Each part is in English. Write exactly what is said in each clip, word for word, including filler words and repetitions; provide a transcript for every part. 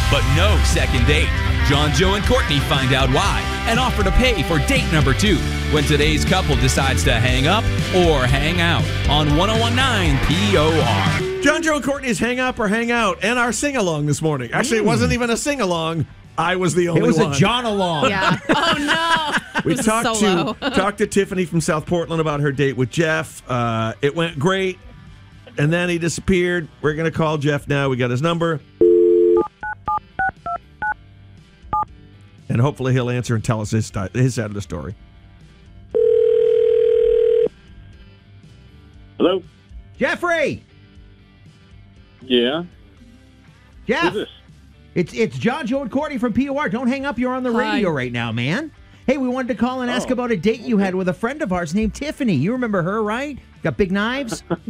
but no second date. John, Joe, and Courtney find out why and offer to pay for date number two when today's couple decides to hang up or hang out on one oh one nine P O R. John, Joe, and Courtney's Hang Up or Hang Out and our sing-along this morning. Actually, mm. it wasn't even a sing-along. I was the only one. It was one. a John-along. Yeah. Oh, no. We talked to talked to Tiffany from South Portland about her date with Jeff. Uh, it went great, and then he disappeared. We're going to call Jeff now. We got his number. And hopefully he'll answer and tell us his, his side of the story. Hello? Jeffrey! Yeah? Jeff! Who's this? It's it's John, Joe, and Courtney from P O R. Don't hang up. You're on the Hi. radio right now, man. Hey, we wanted to call and ask Oh. about a date you had with a friend of ours named Tiffany. You remember her, right? Got big knives? uh,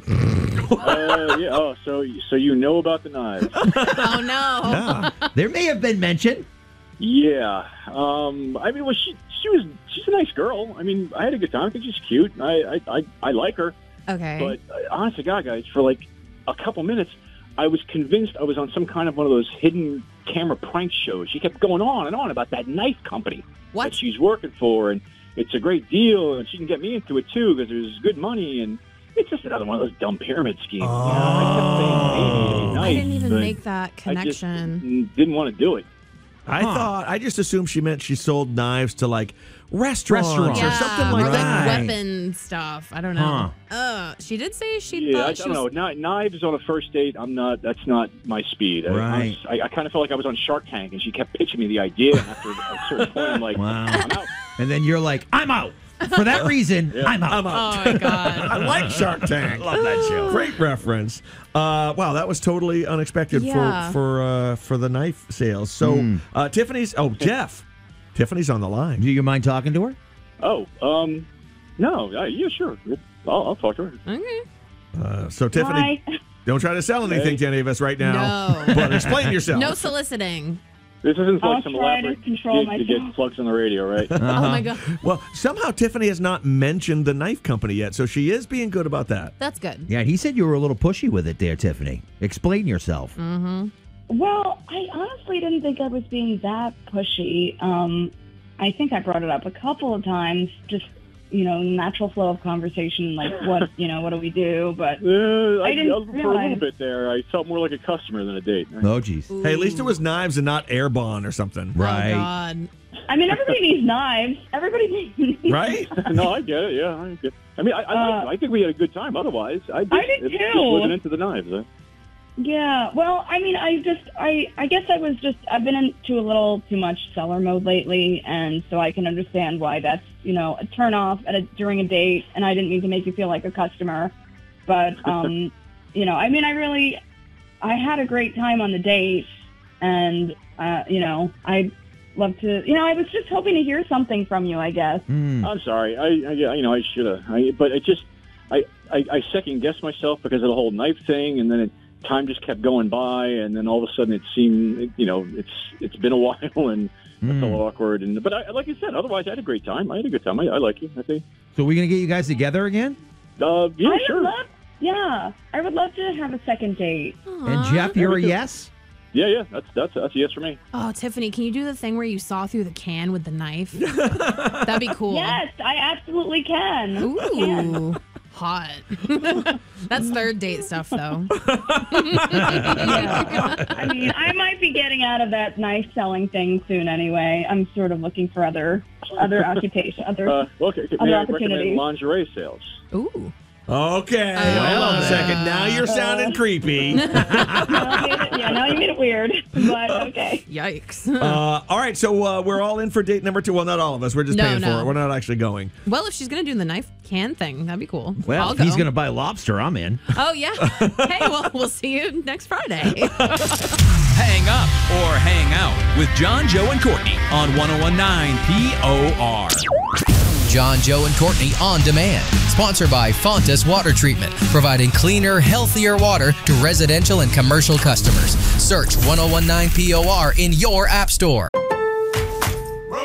yeah. Oh, so so you know about the knives? Oh, no. Yeah. There may have been mention. Yeah. Um. I mean, well, she she was she's a nice girl. I mean, I had a good time. I think she's cute. I I I, I like her. Okay. But uh, honest to God, guys, for like a couple minutes, I was convinced I was on some kind of one of those hidden camera prank shows. She kept going on and on about that knife company What? that she's working for, and it's a great deal, and she can get me into it too because there's good money, and it's just another one of those dumb pyramid schemes. Oh. You know, I kept saying maybe, nice, I didn't even but make that I just connection. didn't want to do it. I Huh. thought, I just assumed she meant she sold knives to like restaurants, Restaurants. or Yeah, something like or that. Right. weapon stuff. I don't know. Uh, she did say she Yeah, thought I she don't was... know. Kni- Knives on a first date, I'm not. That's not my speed. I- Right. I, I, I kind of felt like I was on Shark Tank, and she kept pitching me the idea. And after a certain point, I'm like, Wow. I'm out. And then you're like, I'm out. For that reason, Yeah. I'm out. I'm out. Oh, my God. I like Shark Tank. Love that show. Great reference. Uh, wow, that was totally unexpected Yeah. for for uh, for the knife sales. So Mm. uh, Tiffany's. Oh, Jeff. Tiffany's on the line. Do you mind talking to her? Oh, um, no, uh, yeah, sure. I'll, I'll talk to her. Okay. Uh, so Tiffany, Hi. don't try to sell anything Hey. to any of us right now. No. But explain yourself. No soliciting. This isn't like I'll some try to elaborate control gig to get myself. plugs on the radio, right? Oh, my God. Well, somehow Tiffany has not mentioned the knife company yet, so she is being good about that. That's good. Yeah, he said you were a little pushy with it there, Tiffany. Explain yourself. Mm-hmm. Well, I honestly didn't think I was being that pushy. Um, I think I brought it up a couple of times, just, you know, natural flow of conversation, like what, you know, what do we do? But Uh, I, I didn't I- for a realize- little bit there, I felt more like a customer than a date. Oh, geez. Hey, at least it was knives and not Airbon or something. Right. Oh, God. I mean, everybody needs knives. Everybody needs Right? no, I get it. Yeah, I get. I mean, I, I, Uh, like, I think we had a good time. Otherwise, I, just, I did it just too. wasn't into the knives. Huh? Yeah, well, I mean, I just, I, I guess I was just, I've been into a little too much seller mode lately, and so I can understand why that's, you know, a turn off at a, during a date, and I didn't mean to make you feel like a customer, but, um, you know, I mean, I really, I had a great time on the date, and, uh, you know, I'd love to, you know, I was just hoping to hear something from you, I guess. Mm. I'm sorry. I, I yeah, you know, I should have. I, but it just, I, I, I second guessed myself because of the whole knife thing, and then it, time just kept going by, and then all of a sudden it seemed, you know, it's it's been a while, and Mm. I felt awkward. And but I, like I said, otherwise I had a great time. I had a good time. I, I like you. I think. So we're going to get you guys together again? Uh, yeah, I would sure. love, yeah, I would love to have a second date. And Jeff, you're a yes? Yeah, yeah. That's that's that's a yes for me. Oh, Tiffany, can you do the thing where you saw through the can with the knife? That'd be cool. Yes, I absolutely can. Ooh, hot. That's third date stuff, though. Yeah. I mean, I might be getting out of that knife selling thing soon anyway. I'm sort of looking for other other occupation, other. Uh, okay, okay, Other may I recommend opportunities. lingerie sales? Ooh. Okay. I Hold on love a second. it. Now you're sounding creepy. Now you made it- yeah, now you made it weird, but okay. Yikes. Uh, all right, so uh, we're all in for date number two. Well, not all of us. We're just No, paying no. for it. We're not actually going. Well, if she's going to do the knife can thing, that'd be cool. Well, I'll if he's go. going to buy lobster, I'm in. Oh, yeah. Hey, well, we'll see you next Friday. Hang up or hang out with John, Joe, and Courtney on one oh one nine P O R. John, Joe, and Courtney on demand. Sponsored by Fontas Water Treatment, providing cleaner, healthier water to residential and commercial customers. Search one oh one nine P O R in your app store.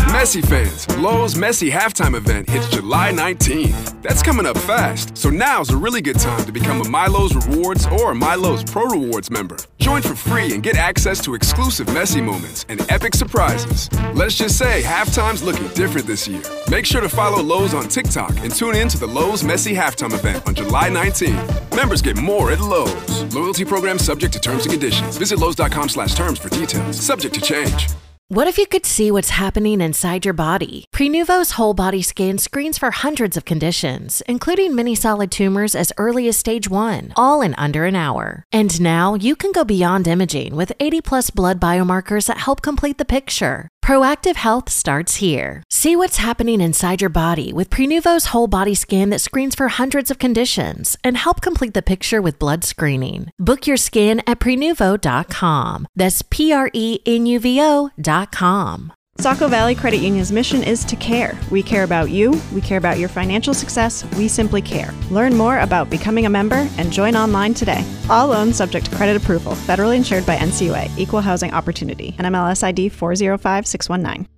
Messi fans, Lowe's Messi halftime event hits July nineteenth. That's coming up fast, so now's a really good time to become a MyLowe's Rewards or a MyLowe's Pro Rewards member. Join for free and get access to exclusive Messi moments and epic surprises. Let's just say halftime's looking different this year. Make sure to follow Lowe's on TikTok and tune in to the Lowe's Messi halftime event on July nineteenth. Members get more at Lowe's. Loyalty program subject to terms and conditions. Visit Lowe's.com slash terms for details. Subject to change. What if you could see what's happening inside your body? Prenuvo's whole body scan screens for hundreds of conditions, including many solid tumors as early as stage one, all in under an hour. And now you can go beyond imaging with eighty plus blood biomarkers that help complete the picture. Proactive health starts here. See what's happening inside your body with Prenuvo's whole body scan that screens for hundreds of conditions and help complete the picture with blood screening. Book your scan at prenuvo dot com. That's P R E N U V O dot com. Saco Valley Credit Union's mission is to care. We care about you. We care about your financial success. We simply care. Learn more about becoming a member and join online today. All loans subject to credit approval. Federally insured by N C U A. Equal Housing Opportunity. N M L S I D four zero five six one nine.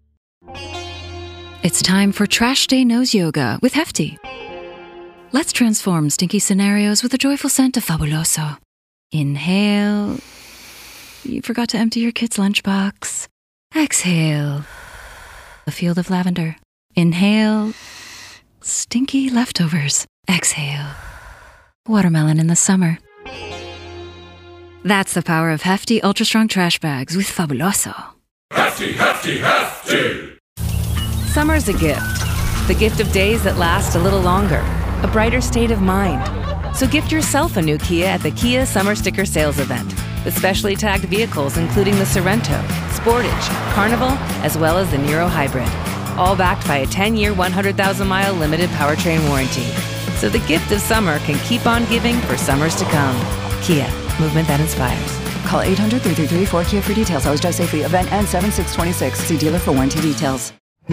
It's time for Trash Day Nose Yoga with Hefty. Let's transform stinky scenarios with a joyful scent of Fabuloso. Inhale. You forgot to empty your kid's lunchbox. Exhale. A field of lavender. Inhale. Stinky leftovers. Exhale. Watermelon in the summer. That's the power of Hefty Ultra Strong Trash Bags with Fabuloso. Hefty, Hefty, Hefty! Summer's a gift. The gift of days that last a little longer. A brighter state of mind. So gift yourself a new Kia at the Kia Summer Sticker Sales Event. With specially tagged vehicles including the Sorento, Sportage, Carnival, as well as the Niro Hybrid. All backed by a ten-year, one hundred thousand mile limited powertrain warranty. So the gift of summer can keep on giving for summers to come. Kia, movement that inspires. Call eight hundred, three three three, four K I A for details. Always drive safely. Event ends seven six twenty-six. See dealer for warranty details.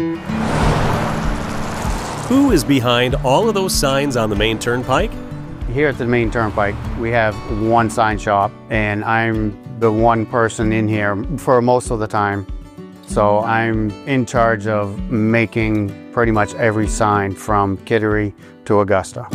Who is behind all of those signs on the main turnpike? Here at the main turnpike, we have one sign shop, and I'm the one person in here for most of the time. So I'm in charge of making pretty much every sign from Kittery to Augusta.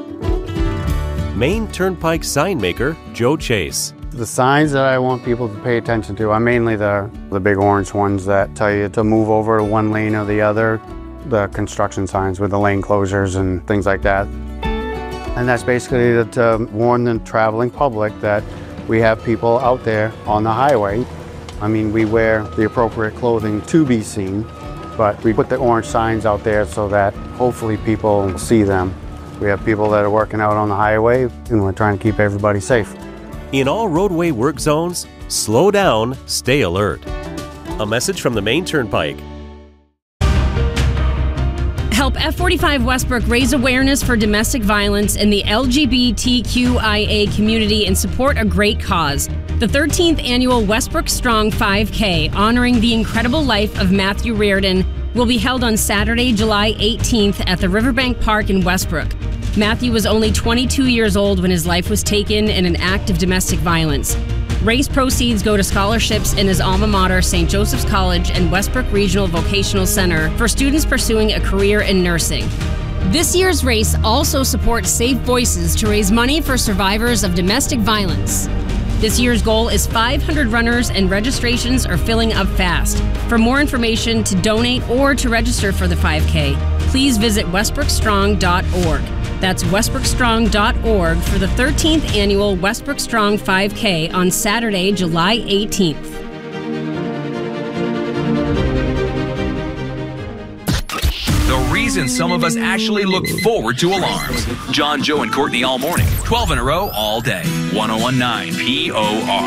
Main Turnpike sign maker, Joe Chase. The signs that I want people to pay attention to are mainly the, the big orange ones that tell you to move over to one lane or the other. The construction signs with the lane closures and things like that. And that's basically to warn the traveling public that we have people out there on the highway. I mean, we wear the appropriate clothing to be seen, but we put the orange signs out there so that hopefully people see them. We have people that are working out on the highway, and we're trying to keep everybody safe. In all roadway work zones, slow down, stay alert. A message from the Main Turnpike. Help F forty-five Westbrook raise awareness for domestic violence in the L G B T Q I A community and support a great cause. The thirteenth annual Westbrook Strong five K, honoring the incredible life of Matthew Reardon, will be held on Saturday, July eighteenth at the Riverbank Park in Westbrook. Matthew was only twenty-two years old when his life was taken in an act of domestic violence. Race proceeds go to scholarships in his alma mater, Saint Joseph's College and Westbrook Regional Vocational Center for students pursuing a career in nursing. This year's race also supports Safe Voices to raise money for survivors of domestic violence. This year's goal is five hundred runners, and registrations are filling up fast. For more information, to donate, or to register for the five K, please visit westbrook strong dot org. That's westbrook strong dot org for the thirteenth annual Westbrook Strong five K on Saturday, July eighteenth. The reason some of us actually look forward to alarms. John, Joe, and Courtney all morning. twelve in a row all day. one oh one point nine P O R.